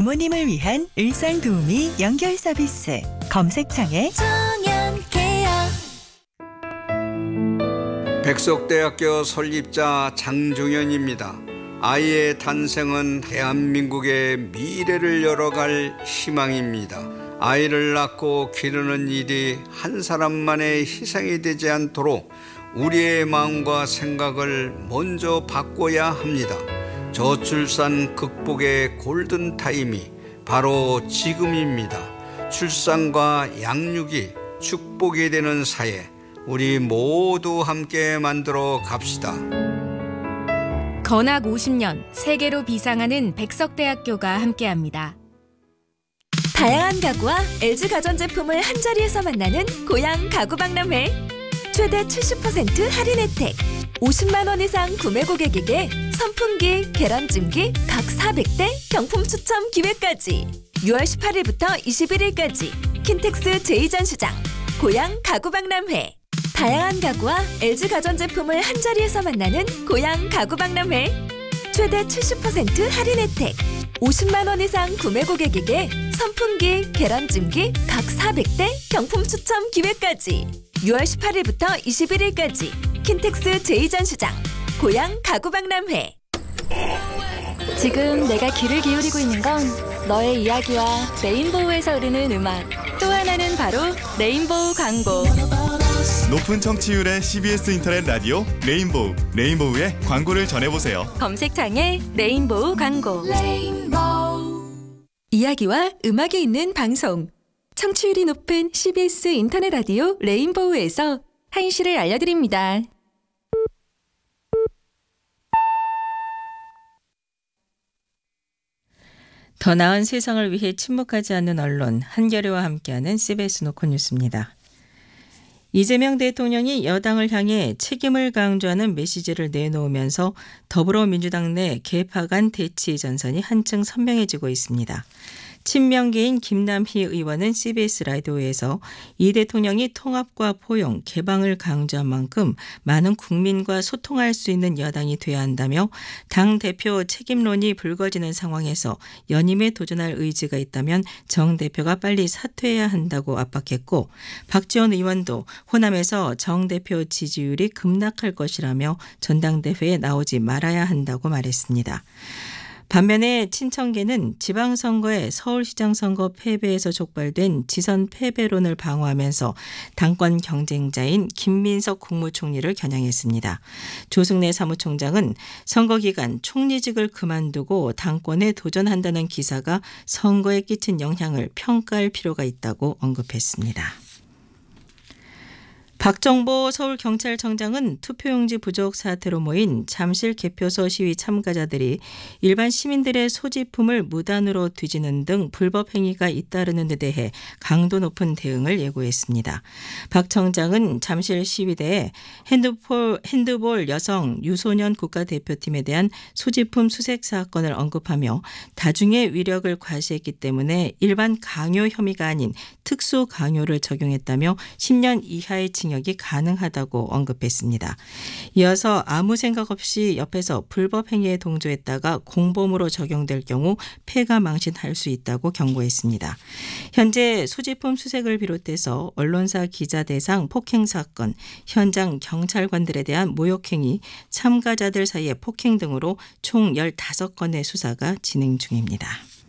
부모님을 위한 일상도우미 연결 서비스 검색창에 청년케어. 백석대학교 설립자 장종현입니다. 아이의 탄생은 대한민국의 미래를 열어갈 희망입니다. 아이를 낳고 기르는 일이 한 사람만의 희생이 되지 않도록 우리의 마음과 생각을 먼저 바꿔야 합니다. 저출산 극복의 골든타임이 바로 지금입니다. 출산과 양육이 축복이 되는 사회, 우리 모두 함께 만들어 갑시다. 건학 50년 세계로 비상하는 백석대학교가 함께합니다. 다양한 가구와 LG 가전제품을 한자리에서 만나는 고양 가구박람회. 최대 70% 할인 혜택. 50만 원 이상 구매 고객에게 선풍기, 계란찜기 각 400대 경품 추첨 기회까지. 6월 18일부터 21일까지 킨텍스 제2전시장 고양 가구박람회. 다양한 가구와 LG 가전제품을 한자리에서 만나는 고양 가구박람회. 최대 70% 할인 혜택. 50만 원 이상 구매 고객에게 선풍기, 계란찜기 각 400대 경품 추첨 기회까지. 6월 18일부터 21일까지 킨텍스 제2전시장 고양 가구박람회. 지금 내가 귀를 기울이고 있는 건 너의 이야기와 레인보우에서 흐르는 음악, 또 하나는 바로 레인보우 광고. 높은 청취율의 CBS 인터넷 라디오 레인보우, 레인보우의 광고를 전해보세요. 검색창에 레인보우 광고. 이야기와 음악이 있는 방송. 청취율이 높은 CBS 인터넷 라디오 레인보우에서 한시를 알려드립니다. 더 나은 세상을 위해 침묵하지 않는 언론, 한겨레와 함께하는 CBS 노컷 뉴스입니다. 이재명 대통령이 여당을 향해 책임을 강조하는 메시지를 내놓으면서 더불어민주당 내 계파 간 대치 전선이 한층 선명해지고 있습니다. 친명계인 김남희 의원은 CBS 라디오에서 이 대통령이 통합과 포용, 개방을 강조한 만큼 많은 국민과 소통할 수 있는 여당이 돼야 한다며 당대표 책임론이 불거지는 상황에서 연임에 도전할 의지가 있다면 정 대표가 빨리 사퇴해야 한다고 압박했고, 박지원 의원도 호남에서 정 대표 지지율이 급락할 것이라며 전당대회에 나오지 말아야 한다고 말했습니다. 반면에 친청계는 지방선거에 서울시장 선거 패배에서 촉발된 지선 패배론을 방어하면서 당권 경쟁자인 김민석 국무총리를 겨냥했습니다. 조승래 사무총장은 선거 기간 총리직을 그만두고 당권에 도전한다는 기사가 선거에 끼친 영향을 평가할 필요가 있다고 언급했습니다. 박정보 서울경찰청장은 투표용지 부족 사태로 모인 잠실 개표소 시위 참가자들이 일반 시민들의 소지품을 무단으로 뒤지는 등 불법 행위가 잇따르는 데 대해 강도 높은 대응을 예고했습니다. 박 청장은 잠실 시위대에 핸드볼 여성 유소년 국가대표팀에 대한 소지품 수색 사건을 언급하며 다중의 위력을 과시했기 때문에 일반 강요 혐의가 아닌 특수 강요를 적용했다며 10년 이하의 징역이 가능하다고 언급했습니다. 이어서 아무 생각 없이 옆에서 불법 행위에 동조했다가 공범으로 적용될 경우 폐가 망신할 수 있다고 경고했습니다. 현재 소지품 수색을 비롯해서 언론사 기자 대상 폭행 사건, 현장 경찰관들에 대한 모욕행위, 참가자들 사이의 폭행 등으로 총 15건의 수사가 진행 중입니다.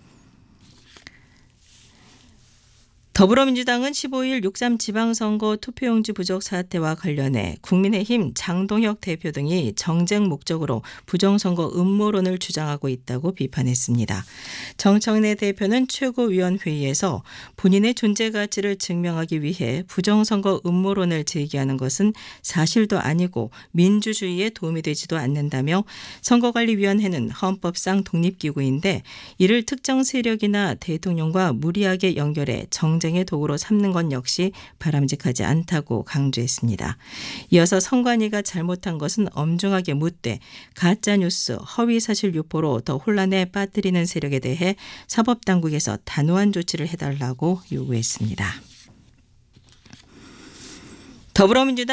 더불어민주당은 15일 6.3 지방선거 투표용지 부족 사태와 관련해 국민의힘 장동혁 대표 등이 정쟁 목적으로 부정선거 음모론을 주장하고 있다고 비판했습니다. 정청래 대표는 최고위원회의에서 본인의 존재 가치를 증명하기 위해 부정선거 음모론을 제기하는 것은 사실도 아니고 민주주의에 도움이 되지도 않는다며 선거관리위원회는 헌법상 독립기구인데 이를 특정 세력이나 대통령과 무리하게 연결해 정쟁 의 도구로 삼는 건 역시 바람직하지 않다고 강조했습니다. 이어서 선관위가 잘못한 것은 엄중하게 묻되 가짜뉴스, 허위사실 유포로 더 혼란에 빠뜨리는 세력에 대해 사법당국에서 단호한 조치를 해달라고 요구했습니다. 더불어민주당